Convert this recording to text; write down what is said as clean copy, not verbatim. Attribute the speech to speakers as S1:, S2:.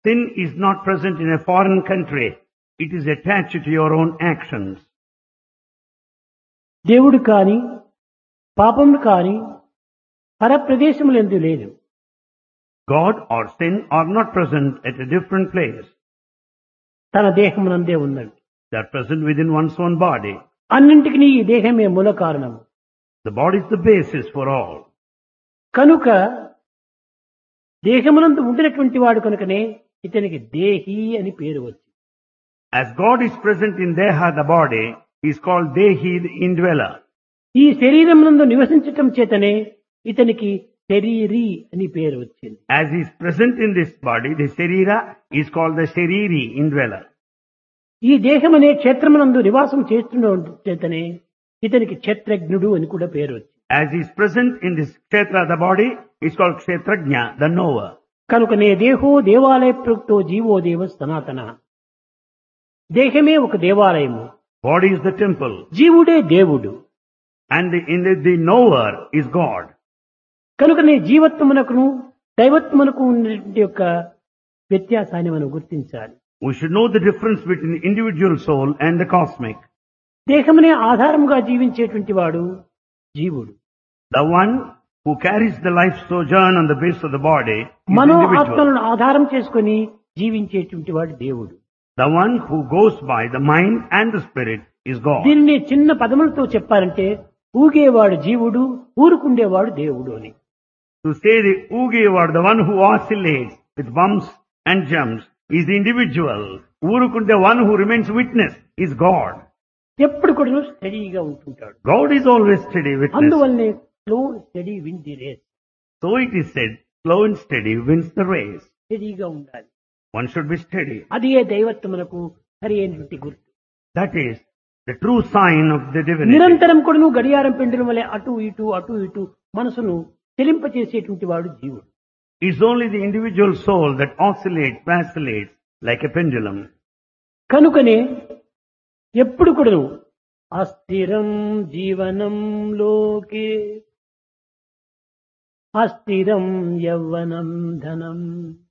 S1: Sin is not present in a foreign country. It is attached to your own actions.
S2: దేవుడు కాని పాపములు కాని పరప్రదేశములందు లేదు.
S1: God or sin are not present at a different place.
S2: తన దేహమునందే ఉన్నది.
S1: They are present within one's own body.
S2: అన్నింటికి ఈ దేహమే మూల కారణము.
S1: The body is the basis for all.
S2: కనుక దేహమునందు ఉండినటువంటి వాడు కనుకనే ఇతనికి దేహి అని పేరు వచ్చింది.
S1: As God is present in Deha, the body, he is called Dehi, the indweller.
S2: ఈ శరీరమునందు నివసించటం చేతనే ఇతనికి శరీరి అని పేరు వచ్చింది.
S1: As he is present in this body, the Sharira is called the Shariri, indweller.
S2: ఈ దేహం అనే క్షేత్రమునందు నివాసం చేస్తున్న చేతనే ఇతనికి క్షేత్రజ్ఞుడు అని కూడా పేరు వచ్చింది.
S1: As he is present in this Kshetra, the body, is called Kshetrajna, the knower.
S2: కనుకనే దేహో దేవాలయ ప్రయుక్తో జీవో దేవ సనాతన. దేహమే ఒక దేవాలయము,
S1: Body is the temple,
S2: జీవుడే దేవుడు.
S1: and the knower is God.
S2: కనుకనే జీవత్వమునకును దైవత్వమునకు ఉన్నటువంటి యొక్క వ్యత్యాసాన్ని మనం గుర్తించాలి.
S1: We should know the difference between the individual soul and the cosmic.
S2: దేహమునే ఆధారముగా జీవించేటువంటి వాడు జీవుడు.
S1: The one who carries the life sojourn on the base of the body is
S2: Mano
S1: individual.
S2: ఆత్మలను ఆధారం చేసుకుని జీవించేటువంటి వాడు దేవుడు.
S1: The one who goes by the mind and the spirit is God.
S2: దీనిని చిన్న పదములతో చెప్పాలంటే ఊగేవాడు జీవుడు, ఊరుకుండేవాడు దేవుడు అని.
S1: To say the Ugewar, the one who oscillates with bumps and jumps, is the individual. Urukunde, the one who remains witness, is God.
S2: ఎప్పుడు కూడా స్టడీగా ఉంటుంటాడు.
S1: God is always steady witness.
S2: అందువల్లనే slow study win the race.
S1: So it is said, slow and steady wins the race.
S2: స్టడీగా ఉండాలి.
S1: One should be steady.
S2: అదే దైవత్వమునకు సరి అయినటువంటి గుర్తు.
S1: That is the true sign of the divinity.
S2: నిరంతరం కూడా గడియారం పెండలం వలె అటు ఇటు మనసును చెలింపచేసేటువంటి వాడు జీవుడు.
S1: It's only the individual soul that oscillates, vacillates like a pendulum.
S2: కనుకనే ఎప్పుడు కూడా అస్థిరం జీవనం లోకే అస్థిరం యవ్వనం ధనం